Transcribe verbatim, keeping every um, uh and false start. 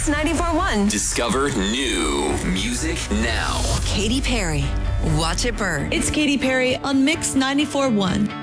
Mix ninety-four point one. Discover new music now. Katy Perry, Watch It Burn. It's Katy Perry on Mix ninety-four point one.